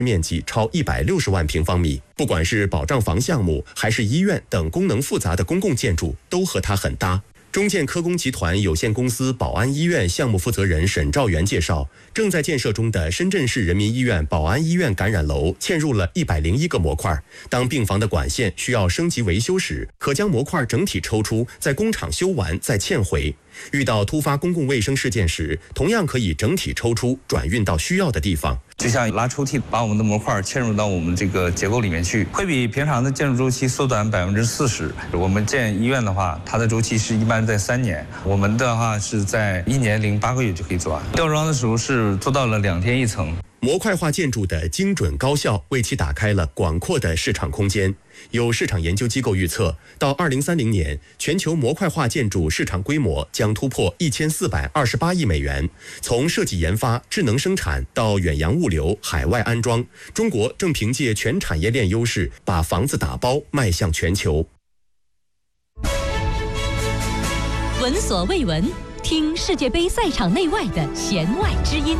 面积超160万平方米。不管是保障房项目，还是医院等功能复杂的公共建筑，都和它很搭。中建科工集团有限公司宝安医院项目负责人沈兆元介绍，正在建设中的深圳市人民医院宝安医院感染楼嵌入了101个模块。当病房的管线需要升级维修时，可将模块整体抽出，在工厂修完再嵌回。遇到突发公共卫生事件时，同样可以整体抽出，转运到需要的地方。 就像拉抽屉，把我们的模块嵌入到我们这个结构里面去，会比平常的建筑周期缩短40%。我们建医院的话，它的周期是一般在3年，我们的话是在1年零8个月就可以做完。吊装的时候是做到了2天1层。 模块化建筑的精准高效，为其打开了广阔的市场空间。有市场研究机构预测，到2030年，全球模块化建筑市场规模将突破1428亿美元。从设计研发、智能生产到远洋物流、海外安装，中国正凭借全产业链优势，把房子打包迈向全球。 闻所未闻，听世界杯赛场内外的弦外之音。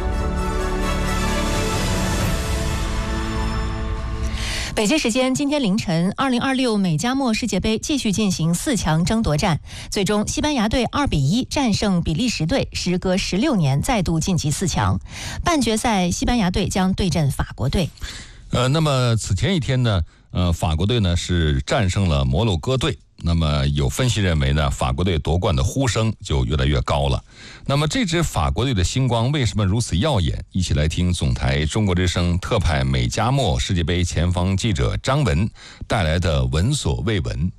北京时间今天凌晨，2026美加墨世界杯继续进行4强争夺战，最终西班牙队2比1战胜比利时队，时隔16年再度晋级4强。半决赛，西班牙队将对阵法国队。 那么此前一天呢，法国队呢是战胜了摩洛哥队。那么有分析认为呢，法国队夺冠的呼声就越来越高了。那么这支法国队的星光为什么如此耀眼？一起来听总台中国之声特派美加墨世界杯前方记者张文带来的闻所未闻。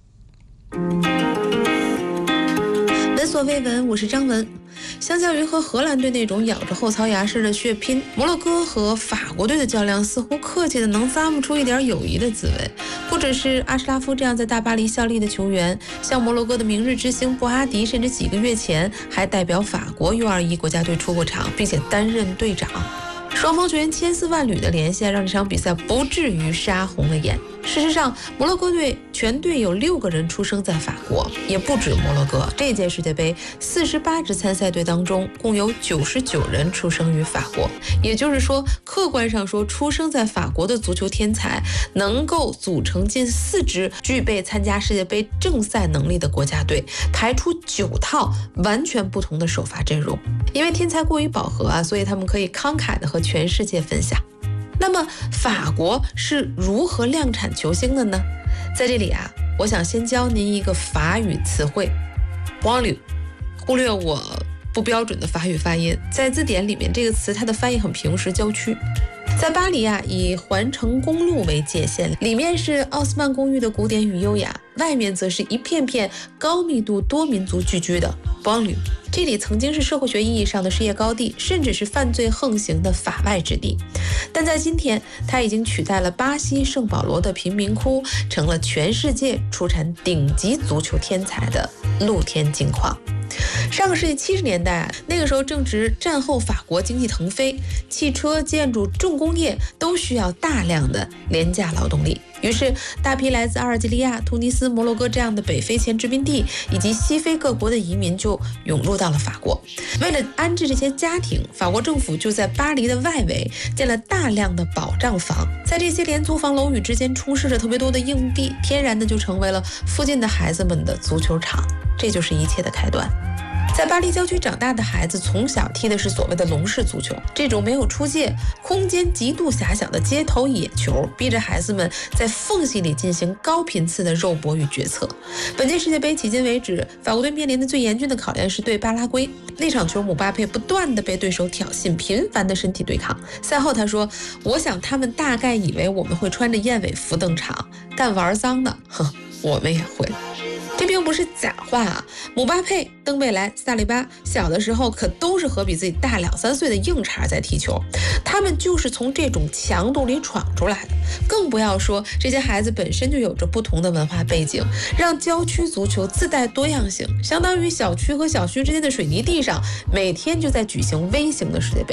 闻所未闻，我是张文。相较于和荷兰队那种咬着后槽牙式的血拼，摩洛哥和法国队的较量似乎客气的能咂摸出一点友谊的滋味。不只是阿什拉夫这样在大巴黎效力的球员，像摩洛哥的明日之星布哈迪，甚至几个月前还代表法国 U21 国家队出过场，并且担任队长。双方球员千丝万缕的连线，让这场比赛不至于杀红了眼。事实上，摩洛哥队全队有6个人出生在法国，也不止摩洛哥。这届世界杯48支参赛队当中，共有99人出生于法国。也就是说，客观上说，出生在法国的足球天才能够组成近4支具备参加世界杯正赛能力的国家队，排出9套完全不同的首发阵容。因为天才过于饱和啊，所以他们可以慷慨地和全世界分享。那么法国是如何量产球星的呢？在这里啊，我想先教您一个法语词汇 banlieue， 忽略我不标准的法语发音。在字典里面，这个词它的翻译很平实，郊区。在巴黎啊，以环城公路为界限，里面是奥斯曼公寓的古典与优雅，外面则是一片片高密度多民族聚居的banlieue。这里曾经是社会学意义上的事业高地，甚至是犯罪横行的法外之地，但在今天，它已经取代了巴西圣保罗的贫民窟，成了全世界出产顶级足球天才的露天金矿。上个世纪70年代啊，那个时候正值战后法国经济腾飞，汽车、建筑、重工业都需要大量的廉价劳动力。于是，大批来自阿尔及利亚、突尼斯、摩洛哥这样的北非前殖民地以及西非各国的移民就涌入到了法国。为了安置这些家庭，法国政府就在巴黎的外围建了大量的保障房，在这些廉租房楼宇之间充斥着特别多的硬币，天然的就成为了附近的孩子们的足球场。这就是一切的开端。在巴黎郊区长大的孩子从小踢的是所谓的笼式足球，这种没有出界、空间极度狭小的街头野球，逼着孩子们在缝隙里进行高频次的肉搏与决策。本届世界杯迄今为止，法国队面临的最严峻的考验是对巴拉圭。那场球，姆巴佩不断的被对手挑衅，频繁的身体对抗。赛后他说：“我想他们大概以为我们会穿着燕尾服登场，但玩脏的，我们也会。”这并不是假话啊！姆巴佩、登贝莱、萨利巴小的时候可都是和比自己大2-3岁的硬茬在踢球，他们就是从这种强度里闯出来的。更不要说这些孩子本身就有着不同的文化背景，让郊区足球自带多样性，相当于小区和小区之间的水泥地上每天就在举行微型的世界杯。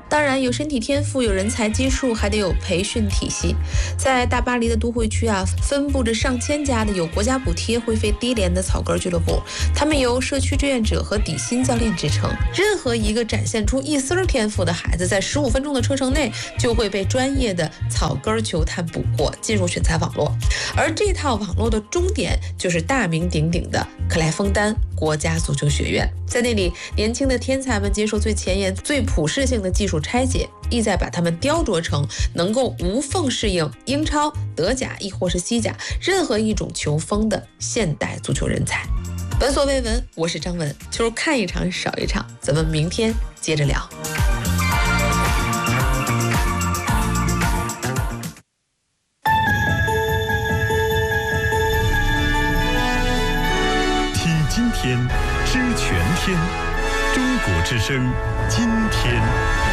当然，有身体天赋，有人才基数，还得有培训体系。在大巴黎的都会区啊，分布着上千家的有国家补贴、会费低廉的草根俱乐部，他们由社区志愿者和底薪教练支撑。任何一个展现出一丝天赋的孩子，在15分钟的车程内就会被专业的草根球探捕获，进入选材网络。而这套网络的终点就是大名鼎鼎的克莱枫丹国家足球学院。在那里，年轻的天才们接受最前沿、最普适性的技术拆解，意在把他们雕琢成能够无缝适应英超、德甲亦或是西甲任何一种球风的现代足球人才。闻所未闻，我是张文，球看一场少一场，咱们明天接着聊。 听今天，知全天，中国之声，今天。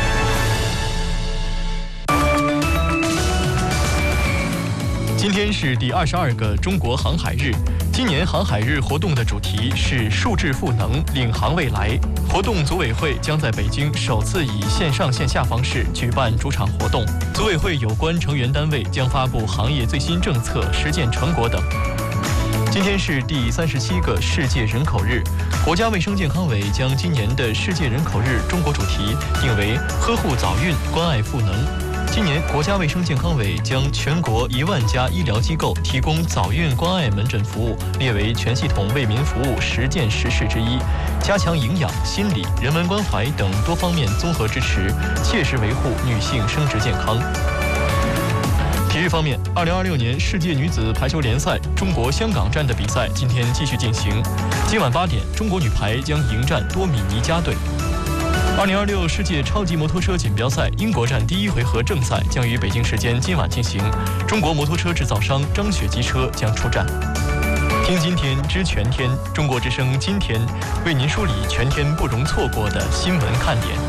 今天是第22个中国航海日。今年航海日活动的主题是数智赋能，领航未来。活动组委会将在北京首次以线上线下方式举办主场活动，组委会有关成员单位将发布行业最新政策、实践成果等。今天是第37个世界人口日，国家卫生健康委将今年的世界人口日中国主题定为呵护早孕，关爱赋能。今年，国家卫生健康委将全国1万家医疗机构提供早孕关爱门诊服务列为全系统为民服务10件实事之一，加强营养、心理、人文关怀等多方面综合支持，切实维护女性生殖健康。体育方面，2026年世界女子排球联赛中国香港站的比赛今天继续进行。今晚8点，中国女排将迎战多米尼加队。2026世界超级摩托车锦标赛英国站第1回合正赛将于北京时间今晚进行，中国摩托车制造商张雪机车将出战。听今天知全天，中国之声今天为您梳理全天不容错过的新闻看点。